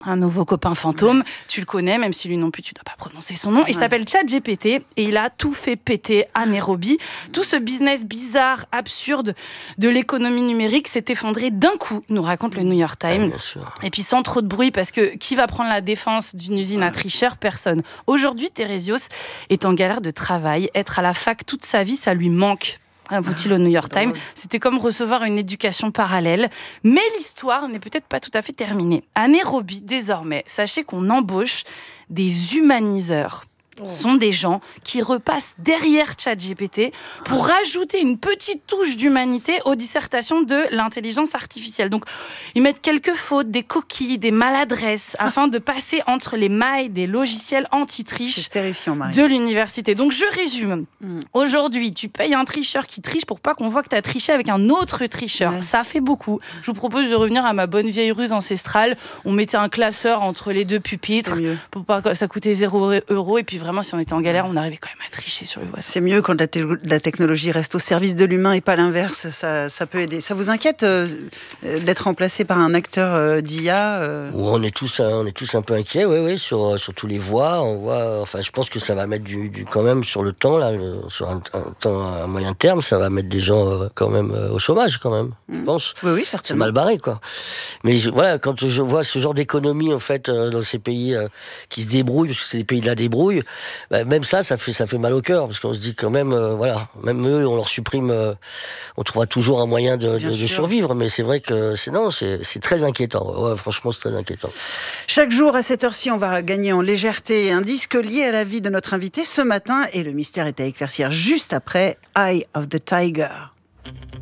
un nouveau copain fantôme. Tu le connais, même si lui non plus, tu ne dois pas prononcer son nom. Il s'appelle ChatGPT et il a tout fait péter à Nairobi. Tout ce business bizarre, absurde de l'économie numérique s'est effondré d'un coup, nous raconte le New York Times. Et puis sans trop de bruit, parce que qui va prendre la défense d'une usine à tricheurs ? Personne. Aujourd'hui, Thérésios est en galère de travail. Être à la fac toute sa vie, ça lui manque. Avoue-t-il au New York Times. C'était comme recevoir une éducation parallèle. Mais l'histoire n'est peut-être pas tout à fait terminée. À Nairobi, désormais, sachez qu'on embauche des humaniseurs. Ce sont des gens qui repassent derrière ChatGPT pour rajouter une petite touche d'humanité aux dissertations de l'intelligence artificielle. Donc, ils mettent quelques fautes, des coquilles, des maladresses, afin de passer entre les mailles des logiciels anti-triche de l'université. Donc, je résume. Aujourd'hui, tu payes un tricheur qui triche pour pas qu'on voit que tu as triché avec un autre tricheur. Ouais. Ça fait beaucoup. Je vous propose de revenir à ma bonne vieille ruse ancestrale. On mettait un classeur entre les deux pupitres pour pas que ça coûtait 0 € et puis vraiment, si on était en galère, on arrivait quand même à tricher sur le voisin. C'est mieux quand la technologie reste au service de l'humain et pas l'inverse. Ça peut aider. Ça vous inquiète d'être remplacé par un acteur d'IA On est tous un peu inquiets, oui, sur tous les voies. On voit, enfin, je pense que ça va mettre du quand même sur le temps, là, sur un temps à moyen terme, ça va mettre des gens quand même au chômage, quand même. Je pense. Oui, certainement. C'est mal barré, quoi. Mais voilà, quand je vois ce genre d'économie, en fait, dans ces pays qui se débrouillent, parce que c'est des pays de la débrouille, même ça fait mal au cœur, parce qu'on se dit quand même, même eux, on leur supprime, on trouvera toujours un moyen de survivre, mais c'est vrai que c'est très inquiétant. Ouais, franchement, c'est très inquiétant. Chaque jour, à cette heure-ci, on va gagner en légèreté un disque lié à la vie de notre invité ce matin, et le mystère est à éclaircir juste après Eye of the Tiger.